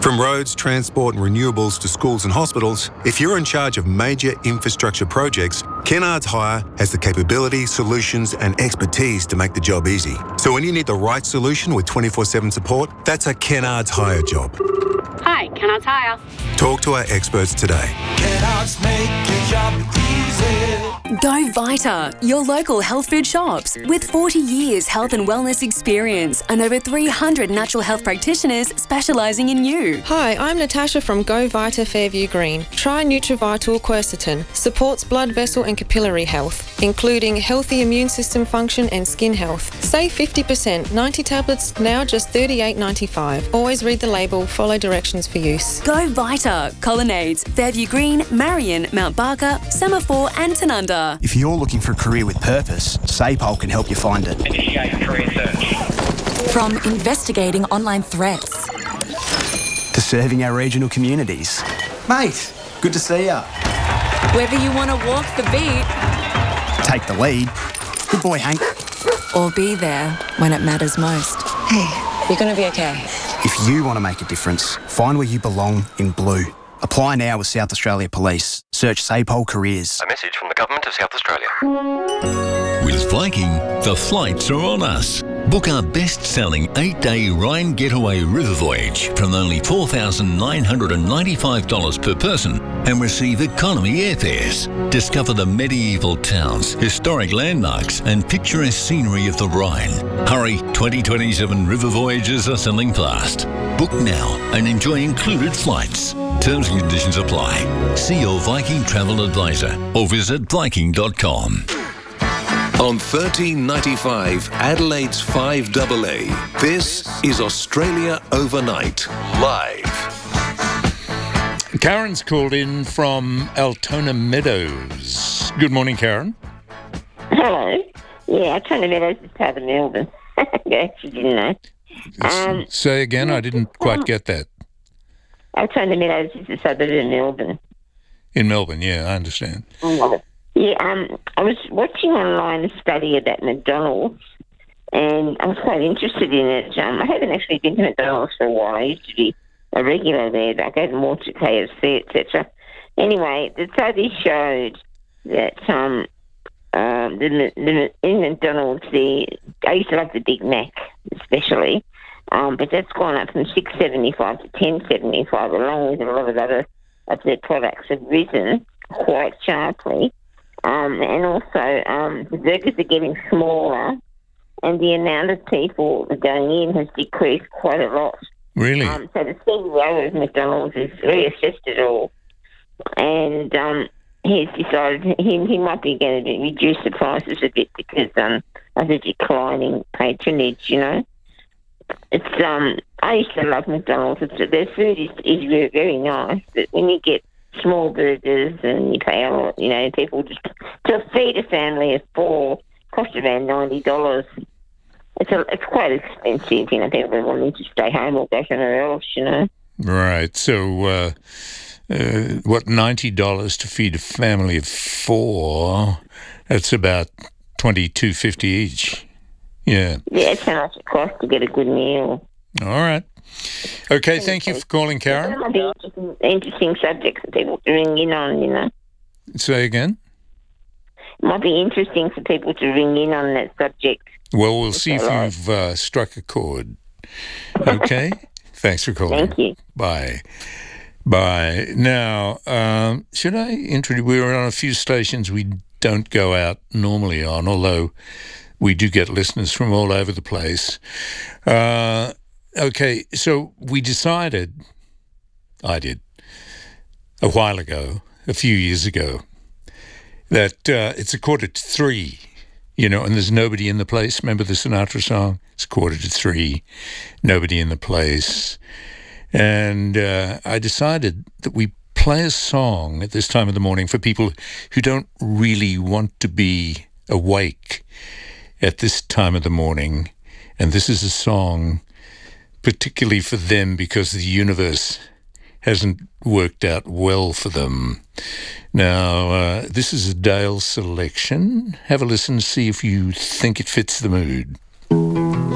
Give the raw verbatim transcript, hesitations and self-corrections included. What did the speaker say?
From roads, transport and renewables to schools and hospitals, if you're in charge of major infrastructure projects, Kennards Hire has the capability, solutions and expertise to make the job easy. So when you need the right solution with twenty-four seven support, that's a Kennards Hire job. Hi, Kennards Hire. Talk to our experts today. Kennards make your job easy. Go Vita, your local health food shops. With forty years health and wellness experience and over three hundred natural health practitioners specialising in you. Hi, I'm Natasha from Go Vita Fairview Green. Try Nutrivital Quercetin. Supports blood vessel and capillary health, including healthy immune system function and skin health. Save fifty percent. ninety tablets, now just thirty-eight ninety-five. Always read the label, follow directions for use. Go Vita, Colonnades, Fairview Green, Marion, Mount Barker, Semaphore and Tanunda. If you're looking for a career with purpose, SAPOL can help you find it. Initiate career search. From investigating online threats To serving our regional communities. Mate, good to see ya. Whether you want to walk the beat, Take the lead. Good boy, Hank. or be there when it matters most. Hey, you're going to be okay. If you want to make a difference, find where you belong in blue. Apply now with South Australia Police. Search SAPOL Careers. A message from the Government of South Australia. With Viking, the flights are on us. Book our best-selling eight-day Rhine Getaway River Voyage from only four thousand nine hundred ninety-five dollars per person and receive economy airfares. Discover the medieval towns, historic landmarks and picturesque scenery of the Rhine. Hurry, twenty twenty-seven river voyages are selling fast. Book now and enjoy included flights. Terms and conditions apply. See your Viking travel advisor or visit viking dot com. On thirteen ninety-five, Adelaide's five A A, this is Australia Overnight, live. Karen's called in from Altona Meadows. Good morning, Karen. Hello. Yeah, Altona Meadows is part of Melbourne. I actually didn't know. Um, Say again, I didn't quite get that. Altona Meadows is a suburb of Melbourne. In Melbourne, yeah, I understand. Yeah, um, I was watching online a study about McDonald's, and I was quite interested in it. Um, I haven't actually been to McDonald's for a while. I used to be a regular there, but I go more to K F C, et cetera. Anyway, the study showed that um, um, the, the, in McDonald's, the I used to love the Big Mac, especially, um, but that's gone up from six seventy-five to ten seventy-five, along with a lot of other of their products have risen quite sharply. Um, and also, um, the burgers are getting smaller, and the amount of people that are going in has decreased quite a lot. Really? Um, so the C E O of McDonald's has reassessed it all, and um, he's decided he, he might be going to reduce the prices a bit because um, of the declining patronage, you know. It's um, I used to love McDonald's. It's, their food is, is very, very nice, but when you get small burgers and you pay a lot, you know, people just to feed a family of four cost around ninety dollars. It's a, it's quite expensive, you know. People are wanting to stay home or go somewhere else, you know. Right. So, uh, uh, what ninety dollars to feed a family of four? That's about twenty two fifty each. Yeah. Yeah, it's how much it costs to get a good meal. All right. Okay, thank you for calling, Karen. It might be interesting, interesting subjects for people to ring in on, you know. Say again? It might be interesting for people to ring in on that subject. Well, we'll see if you've uh, struck a chord. Okay? Thanks for calling. Thank you. Bye. Bye. Now, um, should I introduce... We're on a few stations we don't go out normally on, although we do get listeners from all over the place. Uh, okay, so we decided, I did, a while ago, a few years ago, that uh, it's a quarter to three, you know, and there's nobody in the place. Remember the Sinatra song? It's quarter to three, nobody in the place. And uh, I decided that we play a song at this time of the morning for people who don't really want to be awake at this time of the morning. And this is a song particularly for them because the universe hasn't worked out well for them. Now, uh, this is a Dale selection. Have a listen, see if you think it fits the mood.